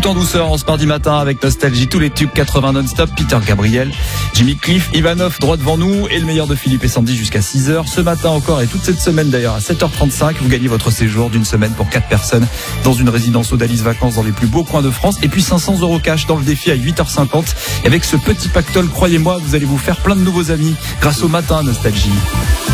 Tout en douceur en ce mardi matin avec Nostalgie, tous les tubes 80 non-stop, Peter Gabriel, Jimmy Cliff, Ivanov droit devant nous et le meilleur de Philippe et Sandy jusqu'à 6h. Ce matin encore et toute cette semaine d'ailleurs à 7h35, vous gagnez votre séjour d'une semaine pour 4 personnes dans une résidence Odalis Vacances dans les plus beaux coins de France et puis 500 € cash dans le défi à 8h50. Et avec ce petit pactole, croyez-moi, vous allez vous faire plein de nouveaux amis grâce au matin Nostalgie.